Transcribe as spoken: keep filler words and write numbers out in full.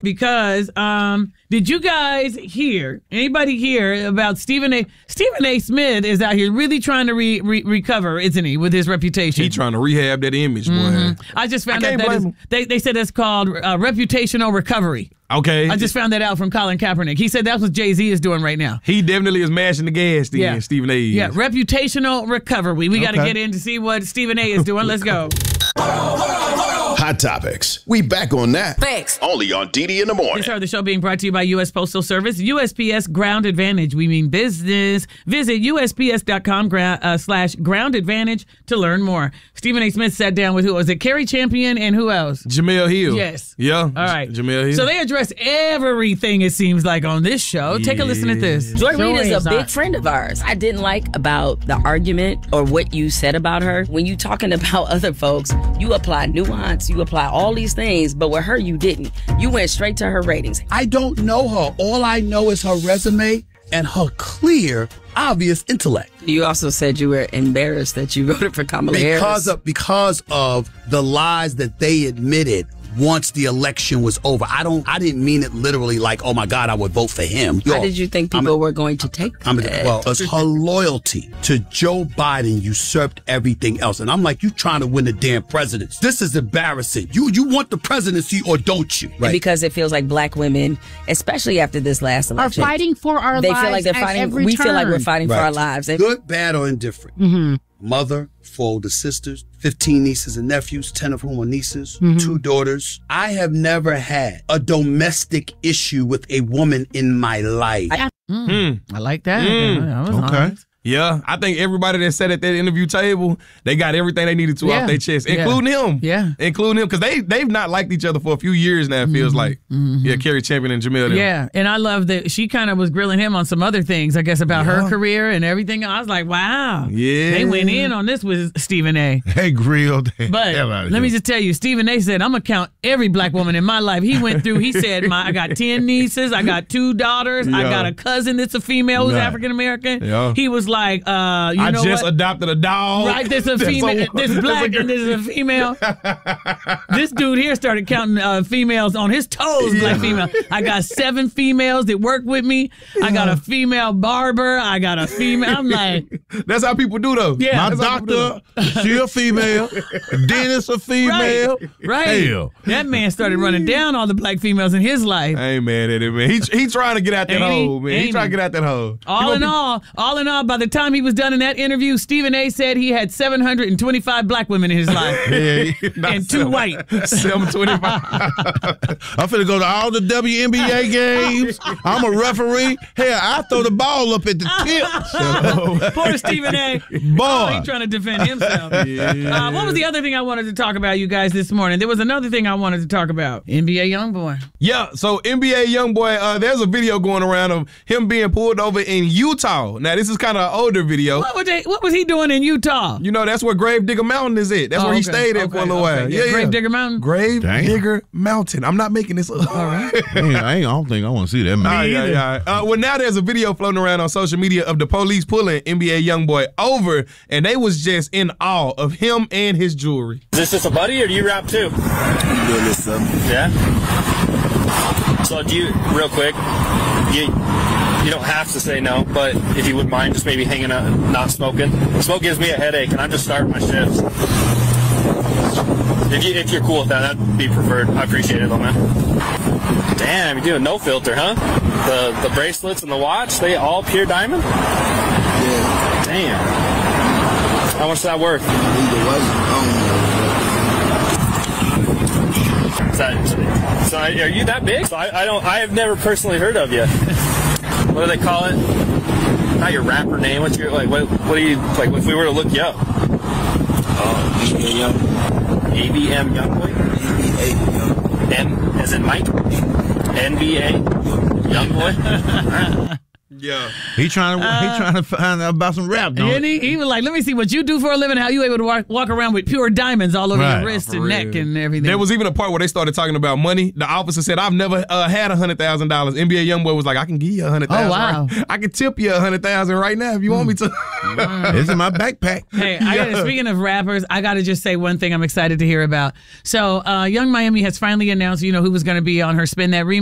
because um, did you guys hear, anybody hear about Stephen A. Stephen A. Smith is out here really trying to re- re- recover, isn't he, with his reputation? He trying to rehab that image, boy. Mm-hmm. I just found I out that is, they, they said it's called uh, reputational recovery. Okay. I just found that out from Colin Kaepernick. He said that's what Jay-Z is doing right now. He definitely is mashing the gas then, yeah. Stephen A. is. Yeah, reputational recovery. We got to Okay. get in to see what Stephen A. is doing. Let's go. Hot Topics. We back on that. Thanks. Only on D D in the morning. This hour of the show being brought to you by U S Postal Service. U S P S Ground Advantage. We mean business. Visit U S P S dot com uh, slash Ground Advantage to learn more. Stephen A. Smith sat down with who? Was it Kerry Champion and who else? Jamel Hill. Yes. Yeah. All right. Jamel Hill. So they address everything, it seems like, on this show. Take a listen at this. Joy Reid is a Joy big friend of ours. I didn't like about the argument or what you said about her. When you talking about other folks, you apply nuance, you apply all these things, but with her, you didn't. You went straight to her ratings. I don't know her. All I know is her resume and her clear, obvious intellect. You also said you were embarrassed that you voted for Kamala Because Harris. of because of the lies that they admitted once the election was over. I don't I didn't mean it literally like, oh my God, I would vote for him. How did you think people I'm a, were going to take I'm a, that? well, it's her loyalty to Joe Biden usurped everything else. And I'm like, you trying to win the damn presidency. This is embarrassing. You you want the presidency or don't you? Right. Because it feels like black women, especially after this last are election, fighting for our they lives. feel like they're at fighting. every We feel like we're turn. fighting for Right. our lives. And Good, bad, or indifferent. Mm-hmm. Mother, four older sisters, fifteen nieces and nephews, ten of whom are nieces, Mm-hmm. two daughters. I have never had a domestic issue with a woman in my life. Mm. I like that. Mm. That was Okay. honest. Yeah, I think everybody that sat at that interview table, they got everything they needed to Yeah. off their chest, Yeah. including him. Yeah. Including him, because they, they've not liked each other for a few years now, it feels like. Yeah, Kerry Champion and Jamel. them. Yeah, and I love that she kind of was grilling him on some other things, I guess, about her career and everything. I was like, wow. Yeah. They went in on this with Stephen A. They grilled the But hell out of let him. me just tell you, Stephen A. said, I'm going to count every black woman in my life. He went through, he said, my, I got ten nieces, I got two daughters, I Yeah. got a cousin that's a female who's Right. African-American. Yeah. He was like, uh, you I know just what? adopted a dog. Right, there's a That's female, a- this that's black a and this is a female. This dude here started counting uh, females on his toes, black female. I got seven females that work with me. I got a female barber. I got a female. I'm like, That's how people do, though. Yeah. My That's how people doctor, do. she a female. Dentist a female. right, right. Hell. That man started running down all the black females in his life. I ain't mad at it, man. He, he trying to get out that Ain't he? hole, man. Ain't He trying he? to get out that hole. He All gonna in be- all, all in all, by the time he was done in that interview, Stephen A. said he had seven hundred twenty-five black women in his life. Yeah, not And two seven- white. seven twenty-five. I'm finna go to all the W N B A games. I'm a referee. Hell, I throw the ball up at the tip. Poor Stephen A. Boy. Oh, he trying to defend himself. Uh, what was the other thing I wanted to talk about, you guys, this morning? There was another thing I wanted to talk about. N B A YoungBoy. Yeah, so N B A YoungBoy, uh, there's a video going around of him being pulled over in Utah. Now, this is kind of an older video. What was, they, what was he doing in Utah? You know, that's where Grave Digger Mountain is at. That's Oh, where he okay, stayed at okay, for a little okay. while. Yeah, Yeah, yeah. Grave Digger Mountain? Grave Damn. Digger Mountain. I'm not making this up. All right. I, ain't, I, ain't, I don't think I want to see that, man. All right, yeah, yeah. Uh, well, now there's a video floating around on social media of the police pulling N B A YoungBoy over, and they was just in awe of him and his jewelry. Is this just a buddy, or do you rap too? I'm doing this stuff. Yeah. So do you, real quick, you you don't have to say no, but if you wouldn't mind just maybe hanging out and not smoking. Smoke gives me a headache, and I'm just starting my shifts. If, you, if you're cool with that, that'd be preferred. I appreciate it, though, man. Damn, you're doing no filter, huh? The the bracelets and the watch, they all pure diamond? Yeah. Damn. How much is that worth? Either was, I Is that, so are you that big? So I, I don't. I have never personally heard of you. What do they call it? Not your rapper name. What's your like? What? What do you like? If we were to look you up? Oh, A B A Young. A B M Youngboy. A B A Young. N as in Mike. N B A Youngboy. Yeah. He trying to he trying to find out about some rap, don't And he, he was like, let me see what you do for a living, how you able to walk, walk around with pure diamonds all over Right. your wrist For and real. neck and everything. There was even a part where they started talking about money. The officer said, I've never uh, had one hundred thousand dollars. N B A YoungBoy was like, I can give you one hundred thousand dollars. Oh, wow. Right. I can tip you one hundred thousand dollars right now if you want me to. It's in my backpack. Hey, I gotta, Yeah. speaking of rappers, I got to just say one thing I'm excited to hear about. So, uh, Young Miami has finally announced, you know, who was going to be on her Spin That Remix.